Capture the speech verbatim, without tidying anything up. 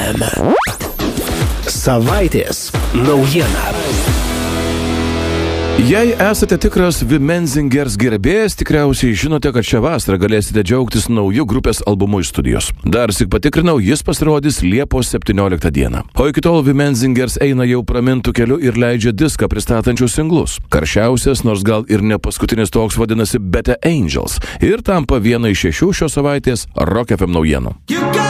M. Savaitės naujiena. Jei esate tikras Womenzingers gerbėjas, tikriausiai žinote, kad šią vasarą galėsite džiaugtis nauju grupės albumu iš studijos. Dar sik patikrinau, jis pasirodys Liepos septynioliktą dieną. O iki tol Womenzingers eina jau pramintų keliu ir leidžia diską pristatančius singlus. Karščiausias, nors gal ir ne paskutinis toks, vadinasi Better Angels ir tampa viena iš šešių šios savaitės Rock F M naujienų.